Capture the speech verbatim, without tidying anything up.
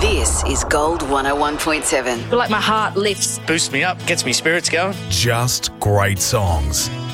This is Gold one oh one point seven. I feel like my heart lifts. Boosts me up, gets me spirits going. Just great songs.